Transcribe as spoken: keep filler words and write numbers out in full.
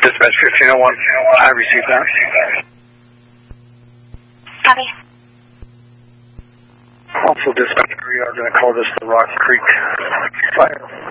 Dispatch fifteen oh one, I received that. Copy. Also, dispatch, we are going to call this the Rock Creek Fire.